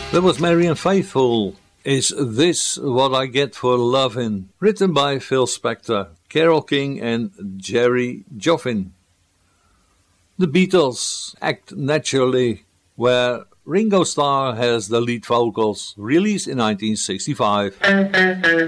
That was Marianne Faithfull. Is This What I Get for Lovin'? Written by Phil Spector, Carole King and Jerry Joffin. The Beatles, Act Naturally, where Ringo Starr has the lead vocals, released in 1965.